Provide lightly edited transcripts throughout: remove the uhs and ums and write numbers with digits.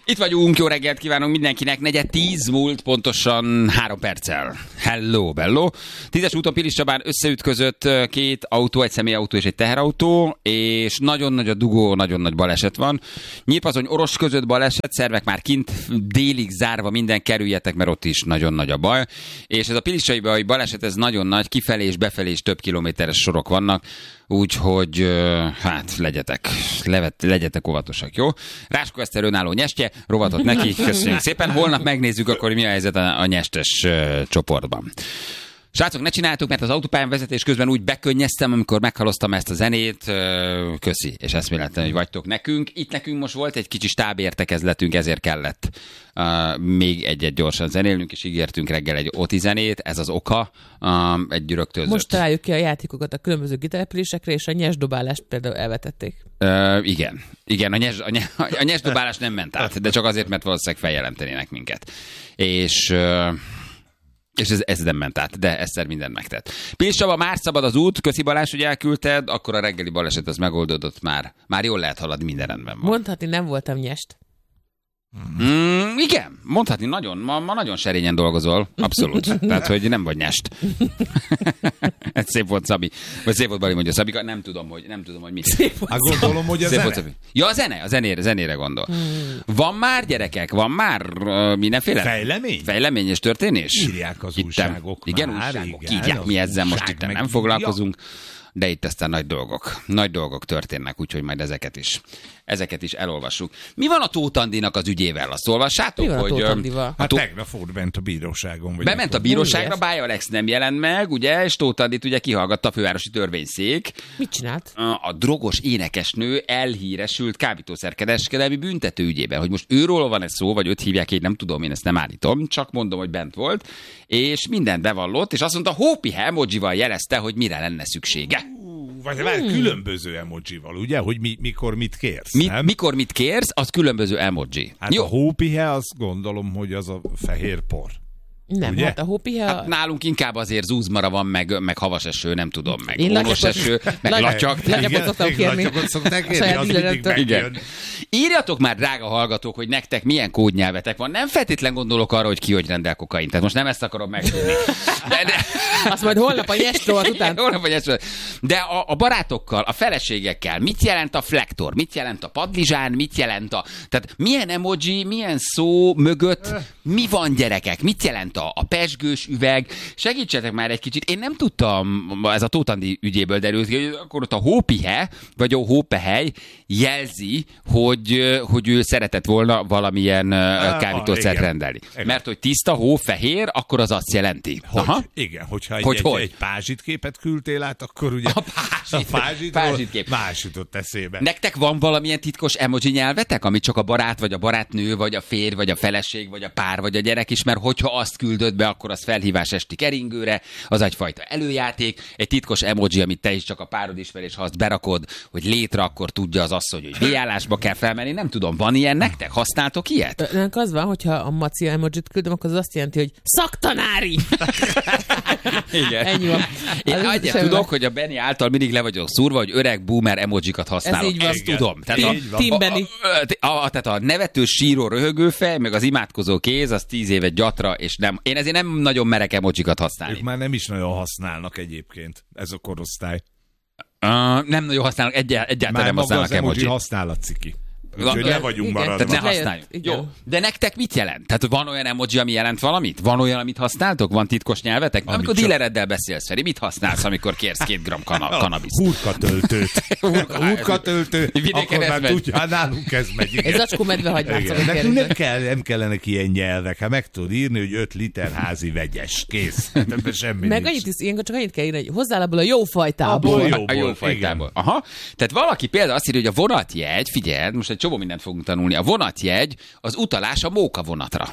Itt vagyunk, jó reggelt kívánunk mindenkinek, 9:10 múlt pontosan 3 perccel. Hello, bello. 10-es úton Pilis Csabán összeütközött két autó, egy személyautó és egy teherautó, és nagyon nagy a dugó, nagyon nagy baleset van. Nyírpazony Oros között baleset, szervek már kint, délig zárva, minden kerüljetek, mert ott is nagyon nagy a baj. És ez a piliscsabai baleset, ez nagyon nagy, kifelé és befelé is több kilométeres sorok vannak, úgyhogy hát legyetek óvatosak, jó? Ráskó Eszter önálló nyestje, rovatot neki, köszönjük szépen. Holnap megnézzük akkor, mi a helyzet a nyestes csoportban. Srácok, ne csináltuk, mert az autópályán vezetés közben úgy bekönnyeztem, amikor meghallottam ezt a zenét. Köszi, és eszméletlen, hogy vagytok nekünk. Itt nekünk most volt egy kicsi stábértekezletünk, ezért kellett még egyet gyorsan zenélnünk, és ígértünk reggel egy OTI zenét. Ez az oka, egy rögtönzött. Most találjuk ki a játékokat a különböző gitelepülésekre, és a nyesdobálást például elvetették. Igen, a nyesdobálás nem ment át, de csak azért, mert valószínűleg feljelentenének minket. És ez nem ment át, de Eszter mindent megtett. Pilis Csaba, már szabad az út, köszi Balázs, hogy elküldted, akkor a reggeli baleset az megoldódott már. Már jól lehet haladni, minden rendben van. Mondhatni, nem voltam nyest. Igen, mondhatni, ma nagyon serényen dolgozol, abszolút. Tehát, hogy nem vagy nyest. Ez szép volt Szabi. Vagy szép volt Bali, mondja Szabi, nem tudom, hogy mit. Hát gondolom, hogy a zene. Ja, a zenére gondol. Van már, gyerekek, van már mindenféle? Fejlemény és történés? Írják az újságok. Igen, újságok. Írják, mi ezzel most itt nem foglalkozunk. De itt aztán nagy dolgok történnek, úgyhogy majd ezeket is elolvassuk. Mi van a Tóth Andinak az ügyével? Azt olvassátok? Mi van a Tóth Andival? Hát tegnap volt bent a bíróságon. Bement a bíróságra, Bája Alex nem jelent meg, ugye, és Tóth Andit ugye kihallgatta a fővárosi törvényszék. Mit csinált? A drogos énekesnő elhíresült kábítószerkereskedelmi büntető ügyében. Hogy most őról van ez szó, vagy őt hívják, én nem tudom, én ezt nem állítom, csak mondom, hogy bent volt, és mindent bevallott, és azt mondta, hópihe emojival jelezte, hogy mire lenne szüksége. Vagy különböző emojival, ugye? Hogy mikor mit kérsz, mikor mit kérsz, az különböző emoji. Hát jó. A hópihe, azt gondolom, hogy az a fehér por. Nem, ugye? Hát a hópihe... Hát nálunk inkább azért zúzmara van, meg havas eső, nem tudom, meg ónos eső, meg latyak. Latyakot szoktam kérni. Az mindig megjön. Írjatok már, drága hallgatók, hogy nektek milyen kódnyelvetek van. Nem feltétlen gondolok arra, hogy ki hogy rendel kokain. Tehát most nem ezt akarom megtudni. Azt majd holnap a nyestovat után. De a barátokkal, a feleségekkel, mit jelent a flektor, mit jelent a padlizsán, mit jelent tehát milyen emoji, milyen szó mögött, mi van, gyerekek, mit jelent a pezsgős üveg? Segítsetek már egy kicsit. Én nem tudtam, ez a Tóth Andi ügyéből derült ki, hogy akkor ott a hópihe, vagy a hópehely jelzi, hogy ő szeretett volna valamilyen kábítószert rendelni. Igen. Mert hogy tiszta hó, fehér, akkor az azt jelenti. Igen, hogyha egy pázsitképet küldtél át, akkor ugye a pázsitról más jutott eszébe. Nektek van valamilyen titkos emoji nyelvetek, amit csak a barát, vagy a barátnő, vagy a férj, vagy a feleség, vagy a pár, vagy a gyerek is, mert hogyha azt küldöd be, akkor az felhívás esti keringőre, az egyfajta előjáték, egy titkos emoji, amit te is csak a párod ismer, és ha azt berakod, hogy létre, akkor tudja az asszony, hogy B-állásba kell felmenni. Nem tudom, van ilyen nektek? Használtok ilyet? Önök az van, hogyha a Maci emojit küldöm, akkor az azt jelenti, hogy szaktanári! Igen. Ennyi van. Én annyit tudok, hogy a Benni által mindig le vagyok szúrva, hogy öreg boomer emojikat használok. Ez így van. Ezt tudom. Tehát a nevető, síró, röhögő fej, meg az imádkozó kéz, az 10 évet gyatra, és nem. Én ezért nem nagyon merek emojikat használni. Ők már nem is nagyon használnak egyébként, ez a korosztály. Nem nagyon használnak, egyáltalán nem használnak emoji. emoji. Használat ciki. Úgyhogy le vagyunk maradva. Tehát ne használjuk. Jó. De nektek mit jelent? Tehát van olyan emoji, ami jelent valamit? Van olyan, amit használtok? Van titkos nyelvetek? Amikor dílereddel beszélsz, Feri, mit használsz, amikor kérsz 2 gramm kanabiszt? Hurkatöltőt. Hurkatöltő, akkor már tudja, nálunk ez megy. Egy zacskó medvehagymát. Nekünk nem kellenek ilyen nyelvek. Hát meg tudod írni, hogy 5 liter házi vegyes. Kész. Semmi meg annyit is, ilyenkor csak annyit kell írni, hogy hozzál abból a jó fajtából. A jó fajtából. Aha. Tehát valaki például azt írja, hogy a vonatjegy, figyeld, most egy csomó mindent fogunk tanulni. A vonatjegy az utalás a móka vonatra.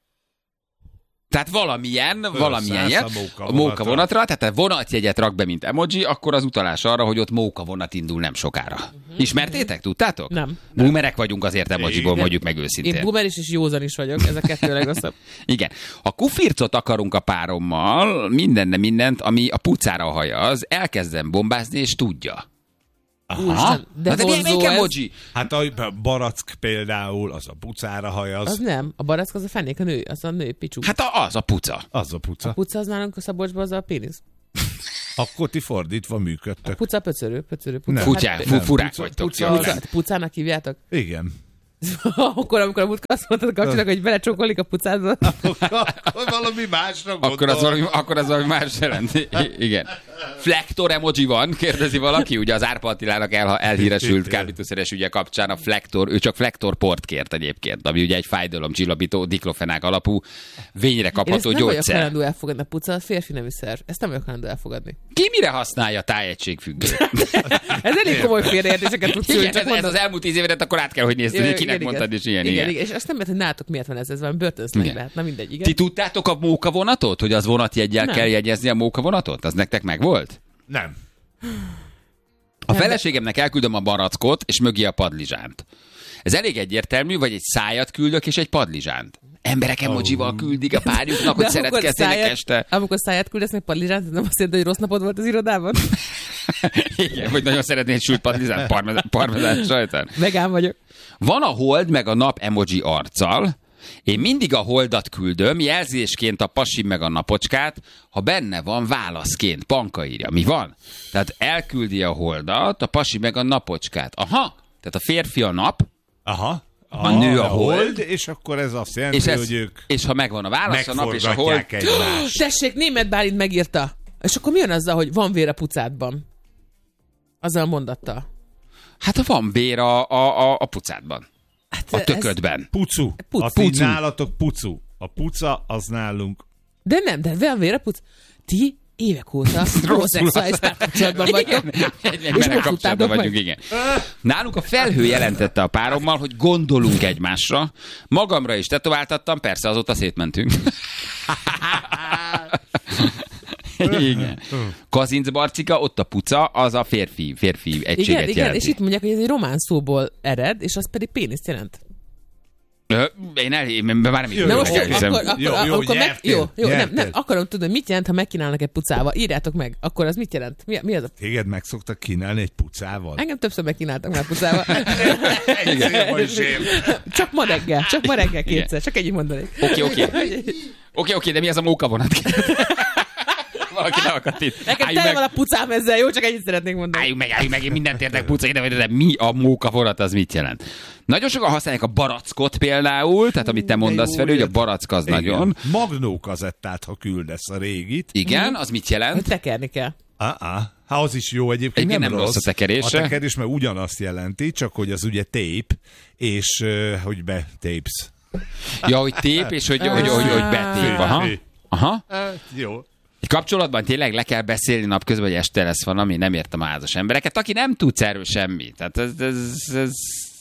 Tehát valamilyen a móka vonatra, tehát a vonatjegyet rak be, mint emoji, akkor az utalás arra, hogy ott móka vonat indul nem sokára. Ismertétek? Tudtátok? Nem. Boomerek vagyunk azért emojiból, mondjuk meg őszintén. Én boomer is és józan is vagyok, ez a kettő legrosszabb. Igen. Ha kufircot akarunk a párommal, mindent, ami a pucára hajaz, elkezdem bombázni, és tudja. Aha. De melyik emoji? Hát a barack például, az a pucára hajaz. Az nem, a barack az a fenék, a nő, az a nő picsú. Hát az a puca. Az a puca. A puca az nálunk a Szabolcsban az a pénisz. Akkor ti fordítva működtök. A puca pöcörő. Futyák, furák vagytok. Pucának hívjátok? Igen. Akkor, amikor a múltkor azt mondtad a kapcsolatnak, hogy belecsókolik a pucádba. Akkor valami másra gondol. Akkor az valami más jelent. Igen. Flektor emoji van, kérdezi valaki. Ugye az Árpa Attilának elhíresült kábítószeres ügye kapcsán a flektor, ő csak flektorport kért egyébként, ami ugye egy fájdalomcsillapító diklofenák alapú vényre kapható gyógyszer. Ezt nem vagyok hajlandó elfogadni, a puca a férfi nemű szerv. Ezt nem vagyok hajlandó elfogadni. Ki mire használja a tájegységfüggő? Ez elég komoly félreértéseket tudsz szülni. Ez az elmúlt 10 évedet akkor át kell, hogy nézd, hogy kinek mondtad, és ilyen. Igen. És azt nem lehet, hogy nálatok miért van ez van börtönszlány lehet. Na mindegy, igen. Ti tudtátok a mókavonatot, hogy az vonatjeggyel kell jegyezni a mókavonatot? Az nektek megvolt? Nem. A feleségemnek elküldöm a barackot, és mögé a padlizsánt. Ez elég egyértelmű, vagy egy szájat küldök, és egy padlizsánt. Emberek emojival küldik a párjuknak, hogy szeretkezzenek este. Amikor száját küldesz meg padlizsánt, nem azt jelenti, hogy rossz napod volt az irodában? Igen, vagy nagyon szeretnél sült padlizsánt parmezán sajtán. Vegán vagyok. Van a hold meg a nap emoji arccal. Én mindig a holdat küldöm, jelzésként a pasi meg a napocskát, ha benne van válaszként. Panka írja. Mi van? Tehát elküldi a holdat, a pasi meg a napocskát. Aha. Tehát a férfi a nap. Aha. A nő a hold, és akkor ez azt jelenti, hogy ők és ha megvan a válasz, a nap és a hold. Tessék, Németh Bálint megírta. És akkor mi jön azzal, hogy van vér a pucádban? Azzal a mondattal. Hát van vér a pucádban. Hát a töködben. Pucu. Pucu. Nálatok pucu. A puca az nálunk. De nem, de van vér a puc. Ti évek óta homoszexuális párkapcsolatban vagytok. Egy kapcsolatban vagyunk, igen. Nálunk a felhő jelentette a párommal, hogy gondolunk egymásra. Magamra is tetováltattam, persze azóta szétmentünk. Igen. Kazinc Barcika, ott a puca, az a férfi egységet jelenti. Igen, és itt mondják, hogy ez egy román szóból ered, és az pedig péniszt jelent. Én már nem nem akarom tudni, mit jelent, ha megkínálnak egy pucával. Írjátok meg, akkor az mit jelent? Mi az a... Téged meg szoktak kínálni egy pucával? Engem többször megkínáltak már pucával. Csak ma reggel kétszer, csak ennyit mondanék. Oké, de mi az a mókavonat? Valaki ne akadt itt. Nekem tele van a pucám ezzel, jó? Csak ennyit szeretnék mondani. Álljunk meg, én mindent értek puca, de mi a mókavonat, az mit jelent? Nagyon sokan használják a barackot például, tehát amit te mondasz felül, hogy a barack az nagyon. Magnó kazettát, ha küldesz a régit. Igen, az mit jelent? Hogy tekerni kell. Hát az is jó egyébként, nem rossz a tekerés. A tekerés, mert ugyanazt jelenti, csak hogy az ugye tape, és hogy betapes. Ja, hogy tape, és hogy betép. Aha. Jó. Egy kapcsolatban tényleg le kell beszélni napközben, hogy este lesz valami, nem értem a házas embereket, aki nem tudsz erről semmit. Tehát ez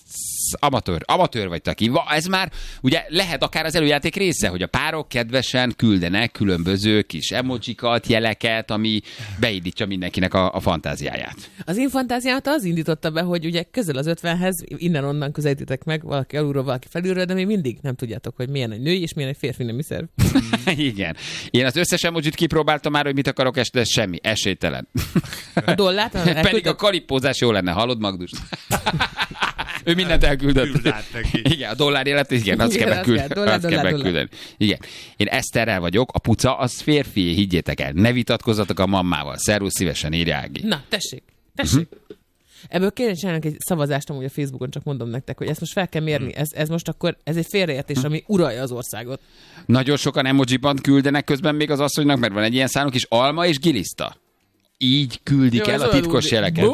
amatőr vagy taki. Ez már ugye lehet akár az előjáték része, hogy a párok kedvesen küldenek különböző kis emojikat, jeleket, ami beindítja mindenkinek a fantáziáját. Az én fantáziámat az indította be, hogy ugye közel az 50-hez, innen-onnan közelítitek meg, valaki alulról, valaki felülről, de még mindig nem tudjátok, hogy milyen egy női és milyen egy férfi nemű szerv. Igen. Én az összes emojit kipróbáltam már, hogy mit akarok este, semmi, esélytelen. A dollárt? Pedig a karipózás jó lenne, hallod, Magdus? Ő mindent elküldött. Igen, a dollár élet, igen, azt kell megküldeni. Igen. Én Eszterrel vagyok, a puca az férfi, higgyétek el. Ne vitatkozzatok a mammával. Szervusz, szívesen írja Ági. Na, tessék. Ebből kéne csinálni egy szavazást amúgy a Facebookon, csak mondom nektek, hogy ezt most fel kell mérni. Ez most akkor, ez egy félreértés, ami uralja az országot. Nagyon sokan emojiban küldenek közben még az asszonynak, mert van egy ilyen számunk is, alma és giliszta. Így küldik el a titkos jeleket.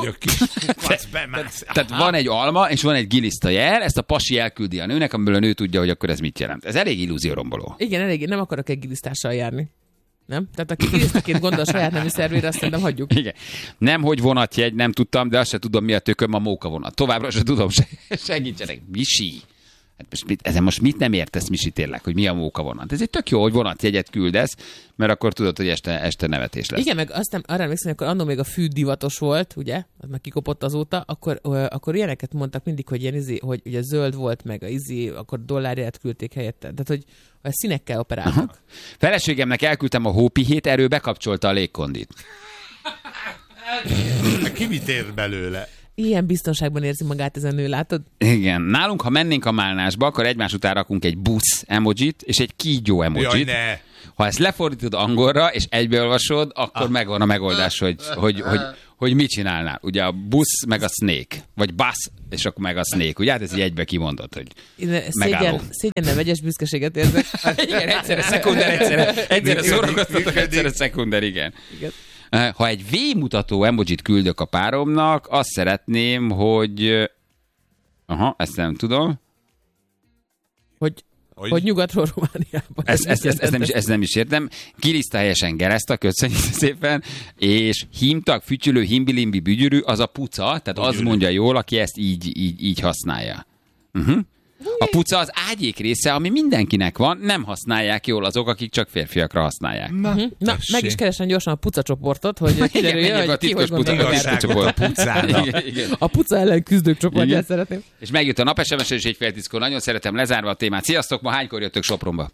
Tehát van egy alma, és van egy giliszta jel, ezt a pasi elküldi a nőnek, amiből a nő tudja, hogy akkor ez mit jelent. Ez elég illúzióromboló. Igen, elég, nem akarok egy gilisztással járni. Nem? Tehát aki gilisztaként gondol saját nemű szervére, azt nem hagyjuk. Igen. Nem, hogy vonatjegy, nem tudtam, de azt se tudom, mi a tököm, a mókavonat. Továbbra se tudom, segítsenek. Misi. Hát ezen most mit nem értesz, Misi, tényleg, hogy mi a mókavonat? Ez egy tök jó, hogy vonatjegyet küldesz, mert akkor tudod, hogy este nevetés lesz. Igen, meg aztán arra emlékszem, hogy akkor annól még a fű divatos volt, ugye, az meg kikopott azóta, akkor ilyeneket mondtak mindig, hogy ilyen hogy ugye zöld volt, meg a akkor dollárját küldték helyette. Tehát, hogy a színekkel operáltak. Aha. Feleségemnek elküldtem a hópihét, erről bekapcsolta a légkondit. Ki mit ér belőle? Ilyen biztonságban érzi magát ez a nő, látod? Igen. Nálunk, ha mennénk a málnásba, akkor egymás után rakunk egy busz emojit és egy kígyó emojit. Jaj, ha ezt lefordítod angolra, és egybeolvasod, akkor megvan a megoldás, hogy mit csinálnál. Ugye a busz, meg a snake. Vagy bus, és akkor meg a snake. Ugye hát ez így egybe kimondott, hogy megálló. Szégyen vegyes büszkeséget érzek. Igen, egyszerre szekunder, egyszerre szórakoztatok, egyszerre szekunder, igen. Ha egy V-mutató emojit küldök a páromnak, azt szeretném, hogy... ezt nem tudom. Hogy nyugatról Romániában. Ez nem is értem. Kiriszta helyesen Gereszta, köszönjük szépen, és hímtag, fütyülő, himbilimbi, bügyürű, az a puca, tehát az mondja jól, aki ezt így használja. A puca az ágyék része, ami mindenkinek van, nem használják jól azok, akik csak férfiakra használják. Na, meg is keresem gyorsan a puca csoportot, hogy kiderüljön, hogy ki hogy puca csoport. A puca ellen küzdők csoportját szeretném. És megjött a nap SMS és 1:10-kor. Nagyon szeretem lezárva a témát. Sziasztok, ma hánykor jöttök Sopronba?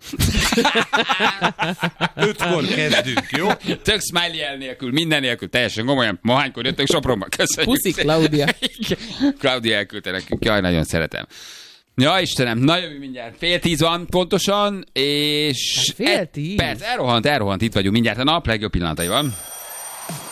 5-kor kezdünk, jó? Tök smiley el nélkül, minden nélkül, teljesen komolyan. Ma hánykor jöttök Sopronba? Köszönjük. Puszi, Klaudia. Klaudia elküldte nekünk. Jaj, nagyon szeretem. Ja, Istenem, na jövő mindjárt. 9:30 van pontosan, és... 9:30? Perc, elrohant, itt vagyunk mindjárt. A nap legjobb pillanatai van.